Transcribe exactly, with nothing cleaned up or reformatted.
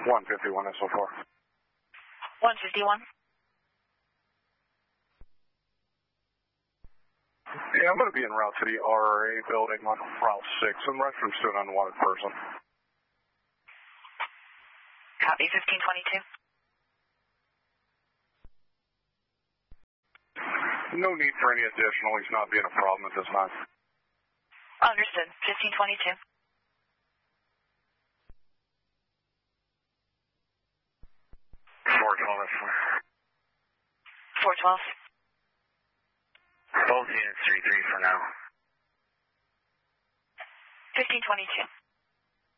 one fifty-one S O four. one fifty-one. Yeah, I'm going to be en route to the R R A building on Route six. I'm reference to an unwanted person. Copy, fifteen twenty-two. No need for any additional. He's not being a problem at this time. Understood. fifteen twenty-two. four twelve. four twelve. Both units three three for now. fifteen twenty-two.